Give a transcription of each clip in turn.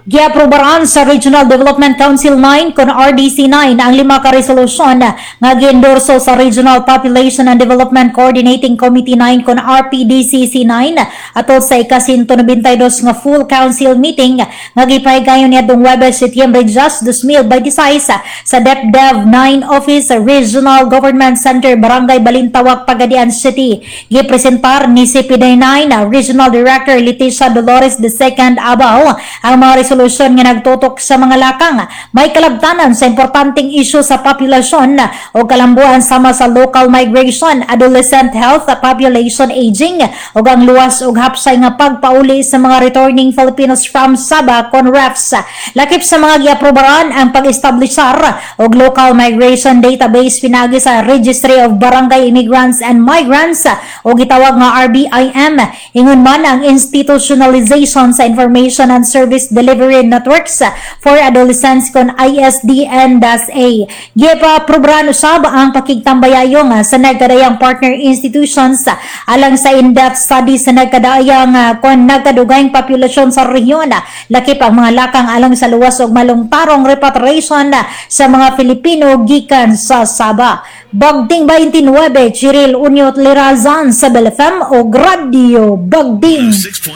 Giaprobaran sa Regional Development Council 9 kon RDC 9 ang 5 ka resolusyon nga giendorso sa Regional Population and Development Coordinating Committee 9 kon RPDCC 9 atol sa ika-192 nga full council meeting nga gipahigayon niadtong Huwebes, Setyembre 10, 2026 sa DepDev 9 Office sa Regional Government Center, Barangay Balintawak, Pagadian City. Gipresentar ni CPD9 Regional Director Leticia Dolores II Abao ang mga resolusyon nga nagtutok sa mga lakang may kalabtanan sa importanteng isyu sa populasyon o kalambuan sama sa local migration, adolescent health, population aging o ang luwas o hapsay nga pagpauli sa mga returning Filipinos from Sabah kon REFs. Lakip sa mga giaprobaran ang pag-establishar og local migration database pinagi sa Registry of Barangay Immigrants and Migrants o gitawag nga RBIM. Ingon man ang institutionalization sa Information and Service Delivery Networks for Adolescents kon ISDN-A. Giaprobaran usab ang pakigtambayayong sa nagkadayang partner institutions alang sa in-depth study sa nagkadayang kon nagkadugayng populasyon sa rehiyon. Lakip ang mga lakang alang sa luwas og malungtarong repatriation sa mga Filipino gikan sa Sabah. Bagding 29, Chiril Unyot Lirazan sa BelFM o Radio Bagding.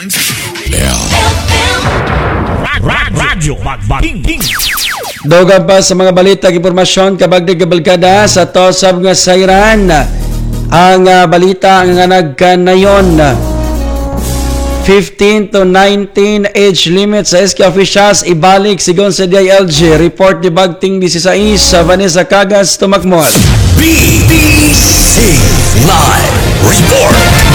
Radyo Bagding. Dogan pa sa mga balita impormasyon kabagdig kabalkada sa tosab nga sayran ang balita nga nagkanayon 15 to 19 age limit sa SK officials ibalik sigon sa DILG. Report ni Bagting 16 sa Vanessa Cagas Tumakmol. BBC Live Report.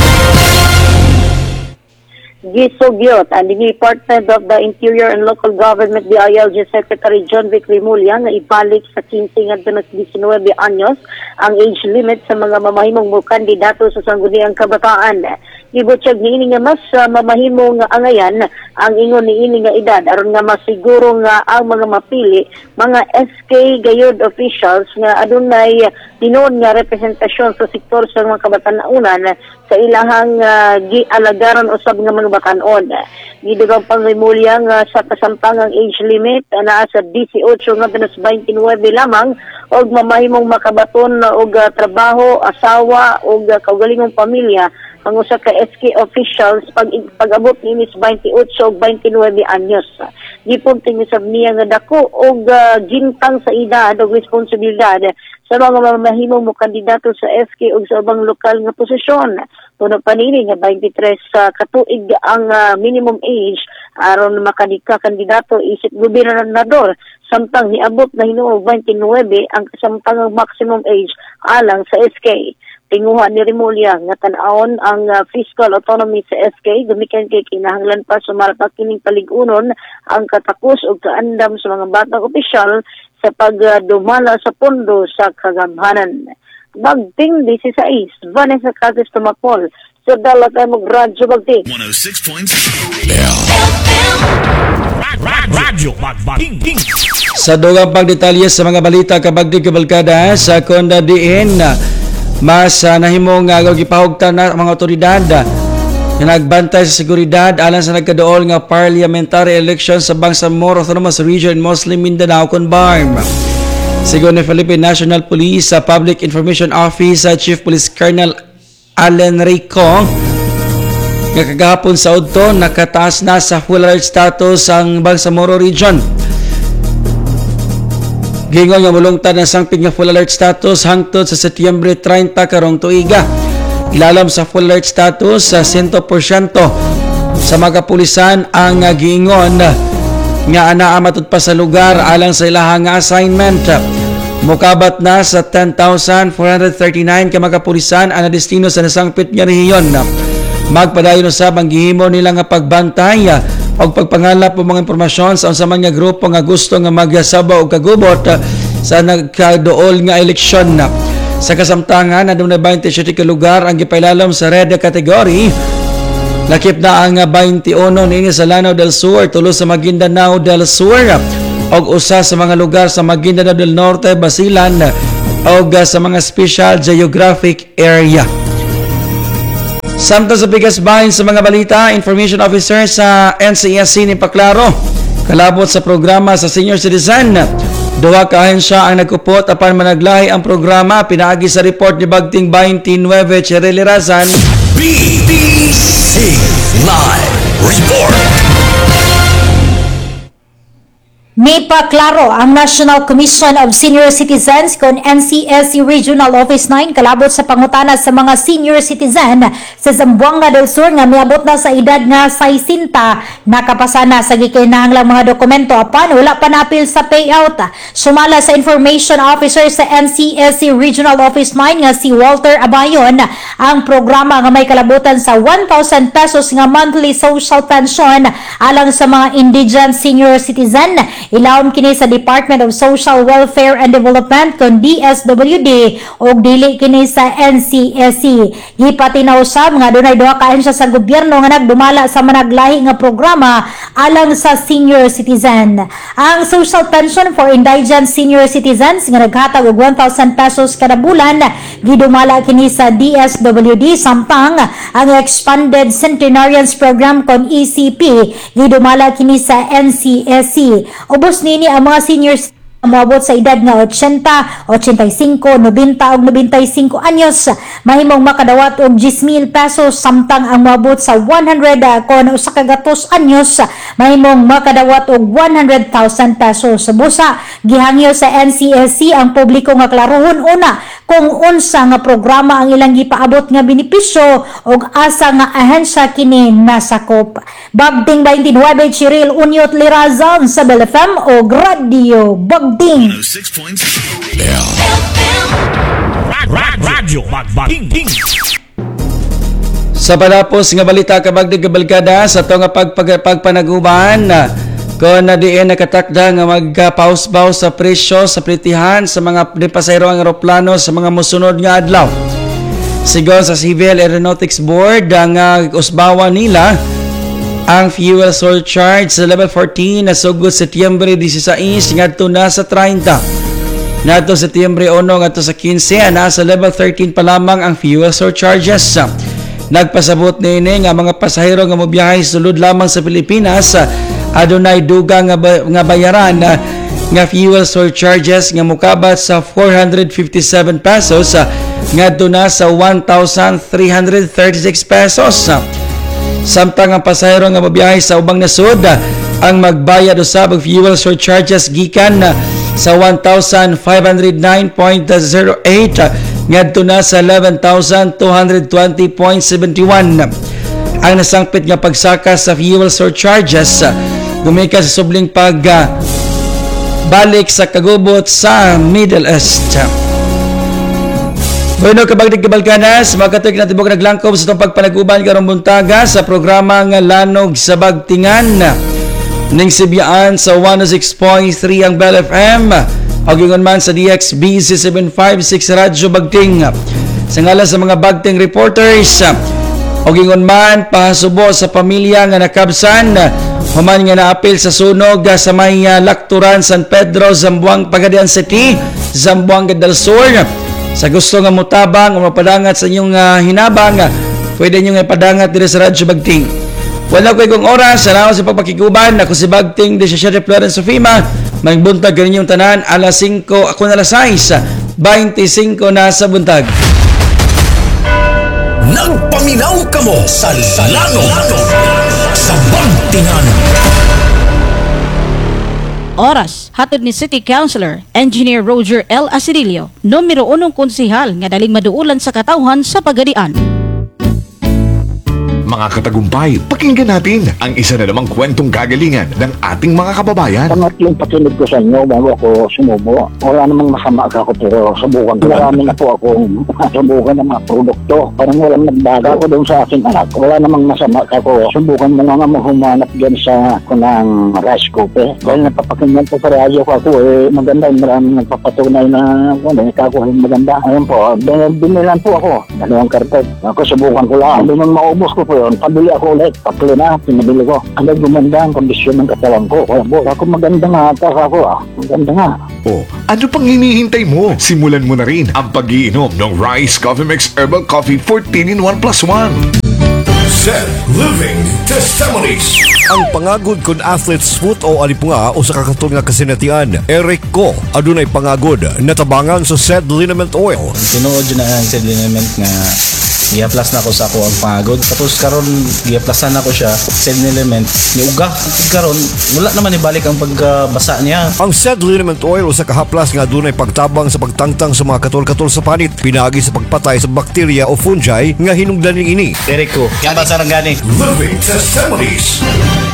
Gisugyot ang Department of the Interior and Local Government DILG Secretary John Vic Rimulya nga ibalik sa 15 ngadto 19 anyos ang age limit sa mga mamahimong kandidato sa sangguniang kabataan. Gibutyag niini nga mas mamahimong angayan ang ingon niini nga edad aron nga masiguro nga ang mga mapili mga SK gayud officials nga adunay tinuod nga representasyon sa sektor sa mga kabatan-unan sa ilahang gialagaran usab nga mga batan-on. Gidugang pangrimulya nga sa kasamtangang age limit naa sa 18 nga 29 lamang og mamahimong makabaton og trabaho, asawa og kaugalingong pamilya ang usa ka SK officials pag-abot ni 28 o 29 anyos. Gipunting ni niya nga dako og gintang sa edad o responsibilidad sa mga mamahimong mo kandidato sa SK o sa ubang lokal nga posisyon. Puno panini nga 23 katuig ang minimum age aron makadika kandidato isip gobernador samtang niabot na hinuog 29 ang kasamtangang maximum age alang sa SK. Tinguha ni Rimulya nga tan-awon ang fiscal autonomy sa SK gumikan kay kinahanglan pa sumalpak kining paligunon ang katakos ug kaandam sa mga batang opisyal sa pagdumala sa pondo sa kagamhanan. Bagding 16, Vanessa Cagas Tumakmol sa Dala Tayo Radyo Bagding. 106.7 Radyo Bagding. Sa dugang pagdetalye sa mga balita kabagdig kabalkada sa Konda diin mas nahimong gipahugtan na mga otoridad na nagbantay sa seguridad alang sa nagkadool nga parliamentary election sa Bangsamoro Autonomous Region Muslim Mindanao kon BARM. Sigon ni Philippine National Police sa Public Information Office Chief Police Colonel Allen Rico nga kagahapon sa udto nakataas na sa full alert status ang Bangsamoro Region. Gingon nga mulungtad na sangpig nga full alert status hangtod sa Setyembre 30 karong tuiga. Ilalam sa full alert status sa 100% sa mga kapulisan ang giingon nga anaa matud pa sa lugar alang sa ilahang assignment. Mukabat na sa 10,439 ka mga kapulisan ang nadestino sa nasangpit nga rehiyon. Magpadayon usab ang gihimo nila nga pagbantay og pagpangalap og mga impormasyon sa unsa man nga grupo nga gusto nga magyasaba og kagubot sa nagkaduol nga eleksyon. Sa kasamtangan adunay 27 ka lugar ang gipailalom sa red category. Lakip na ang 21 niini sa Lanao del Sur, tulo sa Maguindanao del Sur og usa sa mga lugar sa Maguindanao del Norte, Basilan og sa mga special geographic area. Samtang sa bigas bahin sa mga balita, Information Officer sa NCSC ni Paklaro Kalabot sa programa sa senior citizen, duha ka ahensya ang nagkupot apan managlahi ang programa. Pinaagi sa report ni Bagting 29 Cherely Razan. BBC Live Report. May paklaro ang National Commission of Senior Citizens kung NCSC Regional Office 9 kalabot sa pangutana sa mga senior citizen sa Zamboanga del Sur nga miabot na sa edad nga 60 nakapasana sa gikinahanglang mga dokumento apan wala pa napil sa payout. Sumala sa Information Officer sa NCSC Regional Office 9 nga si Walter Abayon, ang programa nga may kalabutan sa 1,000 pesos nga monthly social pension alang sa mga indigent senior citizen. Ilawom kini sa Department of Social Welfare and Development kon DSWD o dili kini sa NCSC. Gipatinaw usab nga dunay duha ka ahensya sa gobyerno nga nagdumala sa managlahi nga programa alang sa senior citizen. Ang social pension for indigent senior citizens nga naghatag og 1,000 pesos kada bulan gidumala kini sa DSWD samtang ang Expanded Centenarians Program kon ECP gidumala kini sa NCSC. Ubos nini ang mga seniors moabot sa edad nga 80, 85, 90 o 95 anyos mahimong makadawat og 10,000 pesos samtang ang moabot sa 100 kon usa ka gatos anyos mahimong makadawat og 100,000 pesos. Busa gihangyo sa NCSC ang publiko nga klarohon una kung unsa nga programa ang ilang gipaabot nga benepisyo ug asa nga ahensya kini nasakop. Bagting 29 Cheryl Unyot Lirazon sa Bell FM o Radio Bagting. 6.6 Radyo Bagbating. Sa palapos nga balita kabagdig kabalkada sa to nga pagpanaguban kung na diin nakatakda nga magpausbaw sa presyo sa pritihan sa mga pasahero ang eroplano sa mga musunod nga adlaw. Sigon sa Civil Aeronautics Board ang usbawan nila ang fuel surcharge sa level 14 na sugod Setyembre 16 ngadto na sa 30. Ngadto Setyembre 1 ngadto sa 15 nasa level 13 pa lamang ang fuel surcharges. Nagpasabot niini nga mga pasahero nga mobiyahe sulod lamang sa Pilipinas adunay dugang nga bayaran nga fuel surcharges nga mokabat sa 457 pesos ngadto na sa 1,336 pesos. Samtang ang pasahero nga mobiyahe sa ubang nasud ang magbayad usab og fuel surcharges gikan sa 1,509.08 ngadto na sa 11,220.71. Ang nasangpit nga pagsaka sa fuel surcharges gumikan sa subling balik sa kagubot sa Middle East. Bueno, kabagdig kabalkanas, makatuig na tibok naglangkob sa itong pagpanaguban karong buntaga sa programa nga Lanog sa Bagtingan. Ning sibiyaan sa 106.3 ang Bell FM, o gingon man sa DXBC 756 Radyo Bagting. Sa ngalan sa mga Bagting reporters, o gingon man pahasubo sa pamilya nga nakabsan, human nga naapil sa sunog sa may Lakturan, San Pedro, Zamboanga, Pagadian City, Zamboanga del Sur. Sa gusto nga mutabang o mapadangat sa inyong hinabang, pwede nyo nga ipadangat dito sa Radyo Bagting. Wala ko ikong oras, salamat sa pagpakikuban. Ako si Bagting, de Sheriff Florence Sofima. Magbuntag kaninyong tanan, alas 5, ako na alas 6, 25 na sa buntag. Nagpaminaw ka mo sa Lanog sa Bagtingan. Oras, hatod ni City Councilor, Engineer Roger L. Asirilio, numero 1 konsehal nga daling maduulan sa katawhan sa Pagadian. Mga katagumpay, pakinggan natin ang isa na namang kwentong kagalingan ng ating mga kababayan. Pangatlong pakinig ko sa inyo bago ako sumubo. Wala namang masama ako pero subukan ko. Marami na po akong subukan ng mga produkto. Parang walang nagbaga ko doon sa aking anak. Wala namang masama ako. Subukan mo nga humanap dyan sa kunang rice cooker. Dahil napapakinggan ko sa radyo ko ako maganda. Maraming nagpapatunay na kakuhin maganda. Ayun po, binilan po ako. 2 karton. Ako subukan ko lang. Hindi nang maubos ko po yun. Pabili ako ulit. Tatlo na, pinabili ko. Ang gumanda ang kondisyon ng katawan ko. Kaya po, ako maganda nga ata ako Maganda nga. O, ano pang hinihintay mo? Simulan mo na rin ang pag-iinom ng Rice Coffee Mix Herbal Coffee 14 in 1+1. Set Living Testimonies. Ang pangagod kun athlete's foot o alipunga o sa kakatol nga kasinatian, Eric ko, adunay pangagod, natabangan sa said liniment oil. Tinuod yun na ang said liniment nga i-plus na ko sa ako ang pangagod. Tapos karon i-plusan na ko siya said liniment ni uga. Karon wala naman ibalik ang pagbasa niya. Ang said liniment oil o sa kahaplas nga adunay pagtabang sa pagtangtang sa mga katol-katol sa panit, pinagi sa pagpatay sa bakterya o fungi nga hinungdan ini. Eric ko, yan ba sarang gani? Living Testimonies.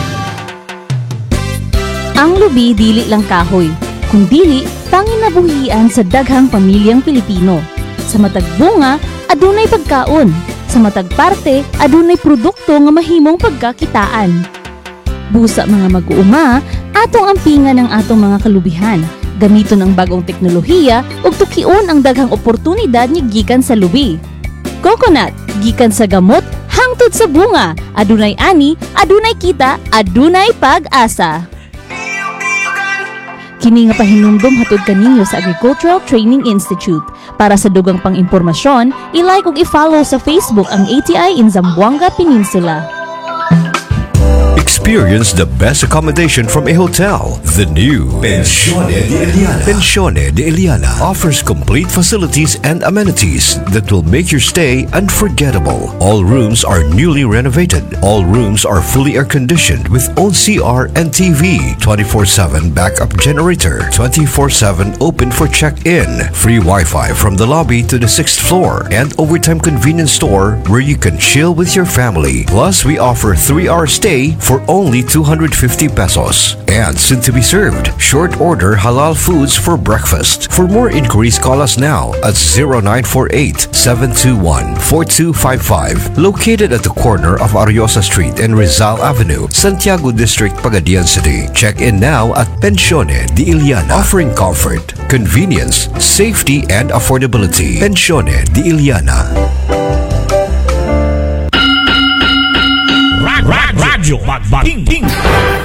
Ang lubi dili lang kahoy, kundi panginabuhian sa daghang pamilyang Pilipino. Sa matag bunga, adunay pagkaon. Sa matag parte, adunay produkto nga mahimong pagkakitaan. Busa mga mag-uuma, atong ampingan ang atong mga kalubihan. Gamiton ang bagong teknolohiya ug tukion ang daghang oportunidad ni gikan sa lubi. Coconut, gikan sa gamot, hangtod sa bunga. Adunay ani, adunay kita, adunay pag-asa. Kini nga pahinumdom hatod kaninyo sa Agricultural Training Institute. Para sa dugang pang impormasyon, i-like ug i-follow sa Facebook ang ATI in Zamboanga Peninsula. Experience the best accommodation from a hotel. The new Pensione de Eliana. Pensione de Eliana offers complete facilities and amenities that will make your stay unforgettable. All rooms are newly renovated. All rooms are fully air-conditioned with own CR and TV, 24/7 backup generator, 24/7 open for check-in, free Wi-Fi from the lobby to the 6th floor, and overtime convenience store where you can chill with your family. Plus, we offer 3-hour stay for only 250 pesos. And soon to be served, short order halal foods for breakfast. For more inquiries, call us now at 0948-721-4255. Located at the corner of Ariosa Street and Rizal Avenue, Santiago District, Pagadian City. Check in now at Pensione de Eliana, offering comfort, convenience, safety, and affordability. Pensione de Eliana. Radyo Magbating.